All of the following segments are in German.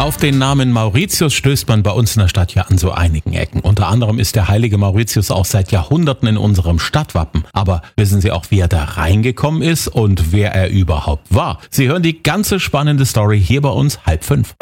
Auf den Namen Mauritius stößt man bei uns in der Stadt ja an so einigen Ecken. Unter anderem ist der heilige Mauritius auch seit Jahrhunderten in unserem Stadtwappen. Aber wissen Sie auch, wie er da reingekommen ist und wer er überhaupt war? Sie hören die ganze spannende Story hier bei uns 4:30.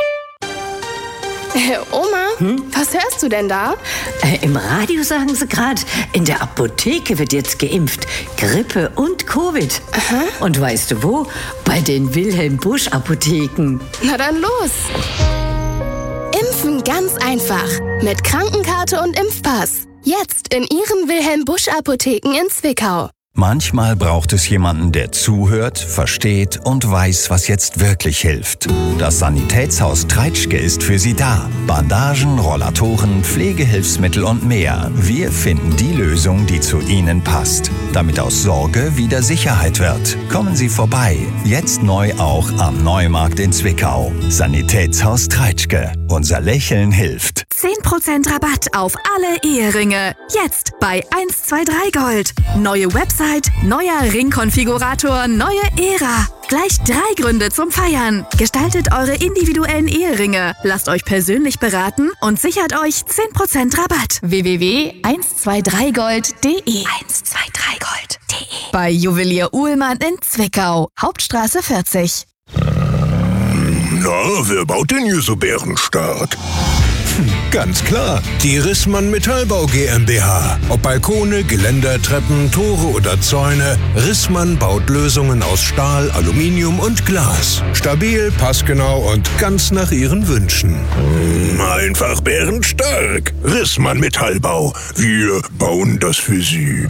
Oma, was hörst du denn da? Im Radio sagen sie gerade, in der Apotheke wird jetzt geimpft. Grippe und Covid. Aha. Und weißt du wo? Bei den Wilhelm-Busch-Apotheken. Na dann los. Impfen ganz einfach. Mit Krankenkarte und Impfpass. Jetzt in Ihren Wilhelm-Busch-Apotheken in Zwickau. Manchmal braucht es jemanden, der zuhört, versteht und weiß, was jetzt wirklich hilft. Das Sanitätshaus Treitschke ist für Sie da. Bandagen, Rollatoren, Pflegehilfsmittel und mehr. Wir finden die Lösung, die zu Ihnen passt. Damit aus Sorge wieder Sicherheit wird. Kommen Sie vorbei. Jetzt neu auch am Neumarkt in Zwickau. Sanitätshaus Treitschke. Unser Lächeln hilft. 10% Rabatt auf alle Eheringe. Jetzt bei 123 Gold. Neue Website, neuer Ringkonfigurator, neue Ära. Gleich 3 Gründe zum Feiern. Gestaltet eure individuellen Eheringe. Lasst euch persönlich beraten und sichert euch 10% Rabatt. www.123gold.de 123gold.de Bei Juwelier Uhlmann in Zwickau. Hauptstraße 40. Na, wer baut denn hier so bärenstark? Ganz klar, die Rissmann Metallbau GmbH. Ob Balkone, Geländer, Treppen, Tore oder Zäune, Rissmann baut Lösungen aus Stahl, Aluminium und Glas. Stabil, passgenau und ganz nach Ihren Wünschen. Einfach bärenstark. Rissmann Metallbau. Wir bauen das für Sie.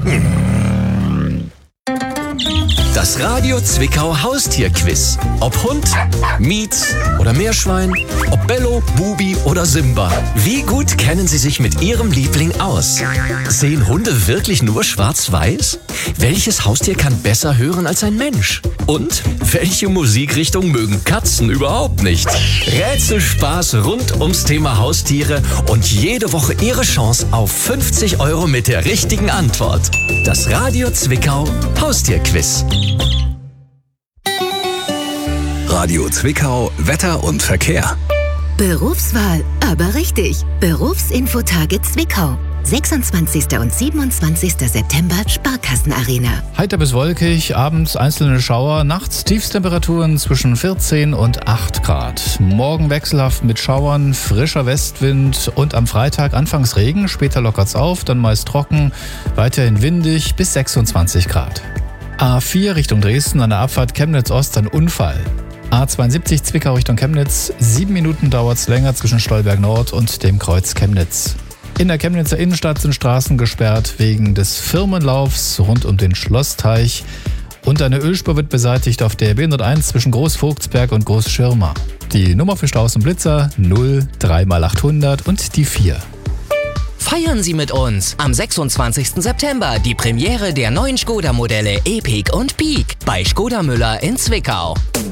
Das Radio Zwickau Haustierquiz. Ob Hund, Mietz oder Meerschwein, ob Bello, Bubi oder Simba. Wie gut kennen Sie sich mit Ihrem Liebling aus? Sehen Hunde wirklich nur schwarz-weiß? Welches Haustier kann besser hören als ein Mensch? Und welche Musikrichtung mögen Katzen überhaupt nicht? Rätselspaß rund ums Thema Haustiere und jede Woche Ihre Chance auf 50 € mit der richtigen Antwort. Das Radio Zwickau Haustierquiz. Radio Zwickau, Wetter und Verkehr. Berufswahl, aber richtig. Berufsinfotage Zwickau. 26. und 27. September, Sparkassenarena. Heiter bis wolkig, abends einzelne Schauer, nachts Tiefstemperaturen zwischen 14 und 8 Grad. Morgen wechselhaft mit Schauern, frischer Westwind und am Freitag anfangs Regen, später lockert's auf, dann meist trocken, weiterhin windig bis 26 Grad. A4 Richtung Dresden an der Abfahrt Chemnitz-Ost ein Unfall. A72 Zwickau Richtung Chemnitz, 7 Minuten dauert's länger zwischen Stolberg Nord und dem Kreuz Chemnitz. In der Chemnitzer Innenstadt sind Straßen gesperrt wegen des Firmenlaufs rund um den Schlossteich und eine Ölspur wird beseitigt auf der B101 zwischen Großvogtsberg und Großschirma. Die Nummer für Staus und Blitzer 0 3x800 und die 4. Feiern Sie mit uns am 26. September die Premiere der neuen Skoda-Modelle Epiq und Peak bei Skoda Müller in Zwickau.